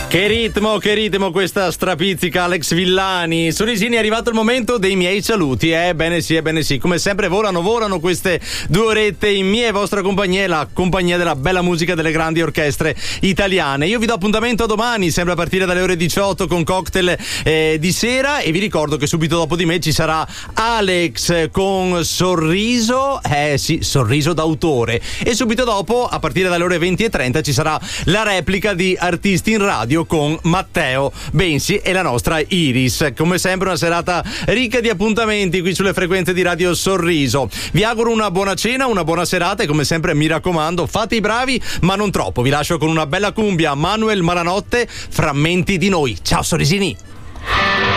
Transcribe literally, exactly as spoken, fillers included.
Che ritmo, che ritmo questa strapizzica Alex Villani. Sorrisini, è arrivato il momento dei miei saluti, eh? Bene sì, bene sì. Come sempre volano, volano queste due orette in mia e vostra compagnia, la compagnia della bella musica delle grandi orchestre italiane. Io vi do appuntamento a domani, sempre a partire dalle ore diciotto con cocktail eh, di sera, e vi ricordo che subito dopo di me ci sarà Alex con Sorriso, eh sì, Sorriso d'autore, e subito dopo, a partire dalle ore venti e trenta, ci sarà la replica di Artisti in Radio con Matteo Bensi e la nostra Iris. Come sempre una serata ricca di appuntamenti qui sulle frequenze di Radio Sorriso. Vi auguro una buona cena, una buona serata, e come sempre mi raccomando, fate i bravi ma non troppo. Vi lascio con una bella cumbia, Manuel Malanotte, Frammenti di noi. Ciao Sorrisini.